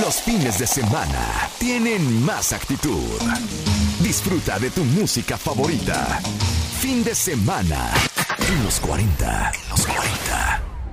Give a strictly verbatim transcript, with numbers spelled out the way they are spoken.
Los fines de semana tienen más actitud. Disfruta de tu música favorita. Fin de semana en los cuarenta. En los cuarenta.